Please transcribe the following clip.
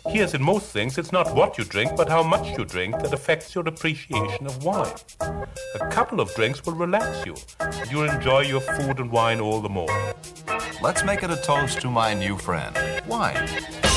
He as in most things, it's not what you drink, but how much you drink that affects your appreciation of wine. A couple of drinks will relax you, and you'll enjoy your food and wine all the more. Let's make it a toast to my new friend, wine.